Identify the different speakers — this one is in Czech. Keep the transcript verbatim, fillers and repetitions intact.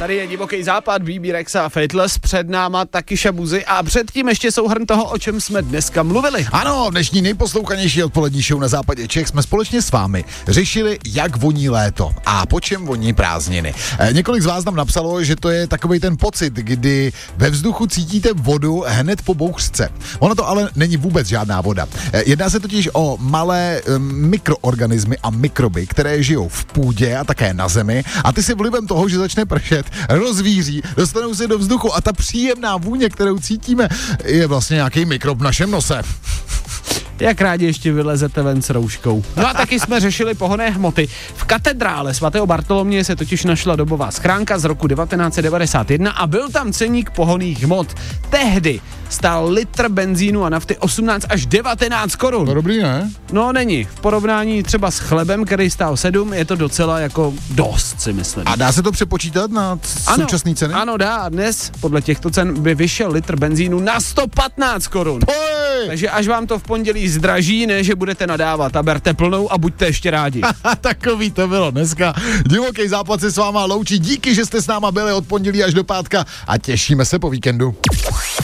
Speaker 1: Tady je Divoký západ, B B Rexa a Faithless, před náma taky Shabuzy a předtím ještě souhrn toho, o čem jsme dneska mluvili.
Speaker 2: Ano, v dnešní nejposlouchanější odpolední show na západě Čech jsme společně s vámi řešili, jak voní léto a po čem voní prázdniny. E, několik z vás nám napsalo, že to je takovej ten pocit, kdy ve vzduchu cítíte vodu hned po bouřce. Ono to ale není vůbec žádná voda. E, jedná se totiž o malé e, mikroorganismy a mikroby, které žijou v půdě a také na zemi a ty si vlivem toho, že začne pršet, rozvíří, dostanou se do vzduchu a ta příjemná vůně, kterou cítíme, je vlastně nějaký mikrob v našem nose.
Speaker 1: Jak rádi ještě vylezete ven s rouškou. No a taky jsme řešili pohonné hmoty. V katedrále svatého Bartoloměje se totiž našla dobová schránka z roku devatenáct set devadesát jedna a byl tam ceník pohonných hmot. Tehdy stál litr benzínu a nafty osmnáct až devatenáct korun.
Speaker 2: To dobrý, ne?
Speaker 1: No není. V porovnání třeba s chlebem, který stál sedm, je to docela jako dost, si myslím.
Speaker 2: A dá se to přepočítat na současné ceny?
Speaker 1: Ano, dá. Dnes podle těchto cen by vyšel litr benzínu na sto patnáct korun.
Speaker 2: Poj!
Speaker 1: Takže až vám to v pondělí zdraží, ne, že budete nadávat a berte plnou a buďte ještě rádi.
Speaker 2: Takový to bylo dneska. Divoký západ se s váma loučí. Díky, že jste s náma byli od pondělí až do pátka a těšíme se po víkendu.